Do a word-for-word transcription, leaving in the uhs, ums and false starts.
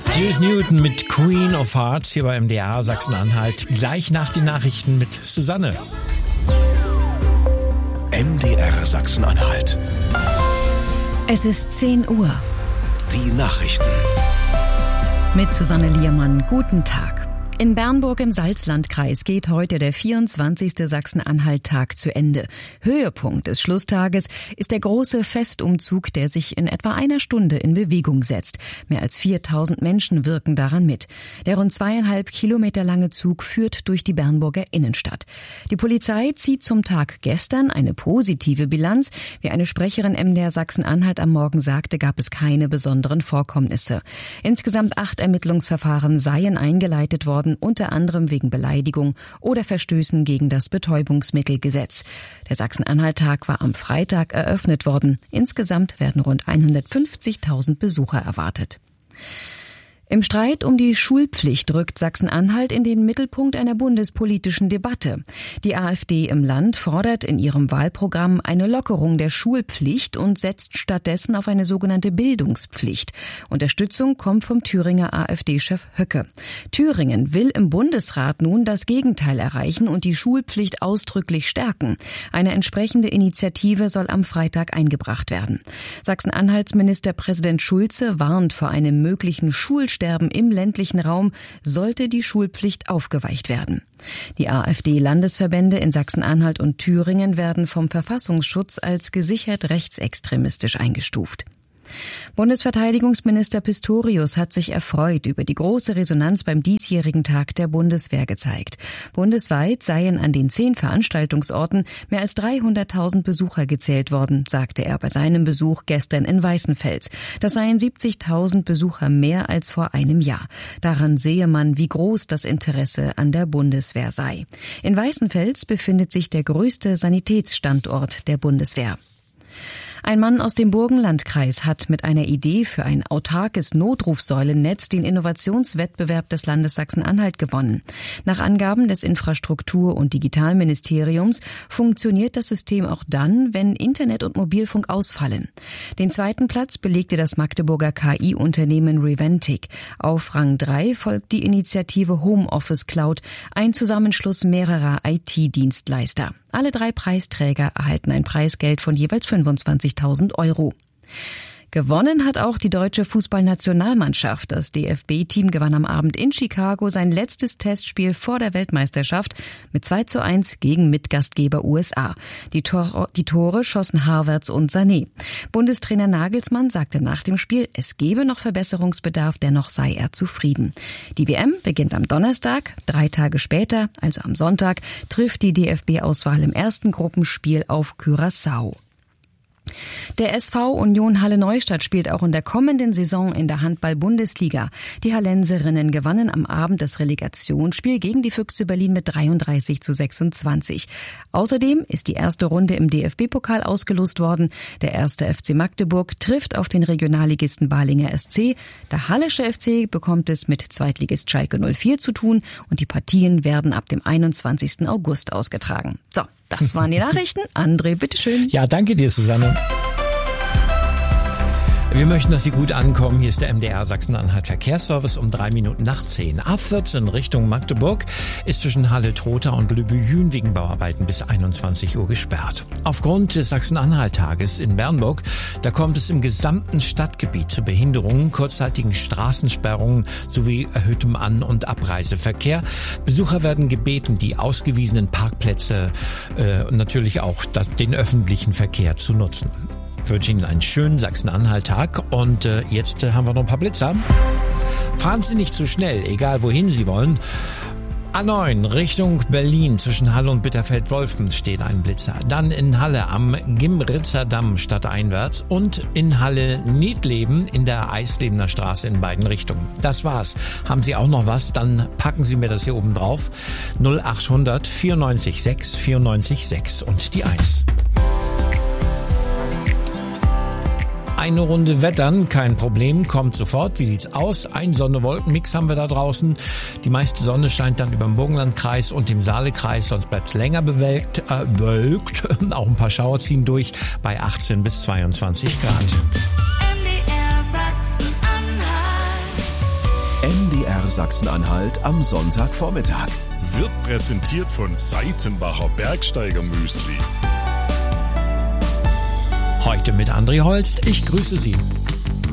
Juice Newton mit Queen of Hearts hier bei M D R Sachsen-Anhalt. Gleich nach den Nachrichten mit Susanne. M D R Sachsen-Anhalt. Es ist zehn Uhr. Die Nachrichten. Mit Susanne Liermann. Guten Tag. In Bernburg im Salzlandkreis geht heute der vierundzwanzigste Sachsen-Anhalt-Tag zu Ende. Höhepunkt des Schlusstages ist der große Festumzug, der sich in etwa einer Stunde in Bewegung setzt. Mehr als viertausend Menschen wirken daran mit. Der rund zweieinhalb Kilometer lange Zug führt durch die Bernburger Innenstadt. Die Polizei zieht zum Tag gestern eine positive Bilanz. Wie eine Sprecherin M D R Sachsen-Anhalt am Morgen sagte, gab es keine besonderen Vorkommnisse. Insgesamt acht Ermittlungsverfahren seien eingeleitet worden, unter anderem wegen Beleidigung oder Verstößen gegen das Betäubungsmittelgesetz. Der Sachsen-Anhalt-Tag war am Freitag eröffnet worden. Insgesamt werden rund hundertfünfzigtausend Besucher erwartet. Im Streit um die Schulpflicht rückt Sachsen-Anhalt in den Mittelpunkt einer bundespolitischen Debatte. Die AfD im Land fordert in ihrem Wahlprogramm eine Lockerung der Schulpflicht und setzt stattdessen auf eine sogenannte Bildungspflicht. Unterstützung kommt vom Thüringer AfD-Chef Höcke. Thüringen will im Bundesrat nun das Gegenteil erreichen und die Schulpflicht ausdrücklich stärken. Eine entsprechende Initiative soll am Freitag eingebracht werden. Sachsen-Anhalts Ministerpräsident Schulze warnt vor einem möglichen Schulsterben im ländlichen Raum, sollte die Schulpflicht aufgeweicht werden. Die AfD-Landesverbände in Sachsen-Anhalt und Thüringen werden vom Verfassungsschutz als gesichert rechtsextremistisch eingestuft. Bundesverteidigungsminister Pistorius hat sich erfreut über die große Resonanz beim diesjährigen Tag der Bundeswehr gezeigt. Bundesweit seien an den zehn Veranstaltungsorten mehr als dreihunderttausend Besucher gezählt worden, sagte er bei seinem Besuch gestern in Weißenfels. Das seien siebzigtausend Besucher mehr als vor einem Jahr. Daran sehe man, wie groß das Interesse an der Bundeswehr sei. In Weißenfels befindet sich der größte Sanitätsstandort der Bundeswehr. Ein Mann aus dem Burgenlandkreis hat mit einer Idee für ein autarkes Notrufsäulennetz den Innovationswettbewerb des Landes Sachsen-Anhalt gewonnen. Nach Angaben des Infrastruktur- und Digitalministeriums funktioniert das System auch dann, wenn Internet und Mobilfunk ausfallen. Den zweiten Platz belegte das Magdeburger K I-Unternehmen Reventic. Auf Rang drei folgt die Initiative Homeoffice Cloud, ein Zusammenschluss mehrerer I T-Dienstleister. Alle drei Preisträger erhalten ein Preisgeld von jeweils fünfundzwanzigtausend Euro. Gewonnen hat auch die deutsche Fußballnationalmannschaft. Das D F B-Team gewann am Abend in Chicago sein letztes Testspiel vor der Weltmeisterschaft mit zwei zu eins gegen Mitgastgeber U S A. Die, Tor- die Tore schossen Havertz und Sané. Bundestrainer Nagelsmann sagte nach dem Spiel, es gebe noch Verbesserungsbedarf, dennoch sei er zufrieden. Die W M beginnt am Donnerstag. Drei Tage später, also am Sonntag, trifft die D F B-Auswahl im ersten Gruppenspiel auf Curaçao. Der S V Union Halle Neustadt spielt auch in der kommenden Saison in der Handball-Bundesliga. Die Hallenserinnen gewannen am Abend das Relegationsspiel gegen die Füchse Berlin mit dreiunddreißig zu sechsundzwanzig. Außerdem ist die erste Runde im D F B-Pokal ausgelost worden. Der erste F C Magdeburg trifft auf den Regionalligisten Balinger S C. Der Hallische F C bekommt es mit Zweitligist Schalke null vier zu tun und die Partien werden ab dem einundzwanzigsten August ausgetragen. So. Das waren die Nachrichten. André, bitteschön. Ja, danke dir, Susanne. Wir möchten, dass Sie gut ankommen. Hier ist der M D R Sachsen-Anhalt Verkehrsservice um drei Minuten nach zehn. A vierzehn Richtung Magdeburg ist zwischen Halle-Trotha und Lübbe-Jühn wegen Bauarbeiten bis einundzwanzig Uhr gesperrt. Aufgrund des Sachsen-Anhalt-Tages in Bernburg, da kommt es im gesamten Stadtgebiet zu Behinderungen, kurzzeitigen Straßensperrungen sowie erhöhtem An- und Abreiseverkehr. Besucher werden gebeten, die ausgewiesenen Parkplätze äh, und natürlich auch das, den öffentlichen Verkehr zu nutzen. Ich wünsche Ihnen einen schönen Sachsen-Anhalt-Tag und äh, jetzt äh, haben wir noch ein paar Blitzer. Fahren Sie nicht zu schnell, egal wohin Sie wollen. A neun Richtung Berlin zwischen Halle und Bitterfeld-Wolfen steht ein Blitzer. Dann in Halle am Gimritzer Damm stadteinwärts und in Halle Niedleben in der Eislebener Straße in beiden Richtungen. Das war's. Haben Sie auch noch was? Dann packen Sie mir das hier oben drauf. null achthundert vierundneunzig sechs vierundneunzig sechs und die eins. Eine Runde Wettern, kein Problem, kommt sofort. Wie sieht's aus? Ein Sonne-Wolken-Mix haben wir da draußen. Die meiste Sonne scheint dann über dem Burgenlandkreis und dem Saalekreis, sonst bleibt's länger bewölkt. Äh, bewölkt. Auch ein paar Schauer ziehen durch bei achtzehn bis zweiundzwanzig Grad. M D R Sachsen-Anhalt M D R Sachsen-Anhalt am Sonntagvormittag. Wird präsentiert von Seitenbacher Bergsteiger Müsli. Heute mit André Holst. Ich grüße Sie.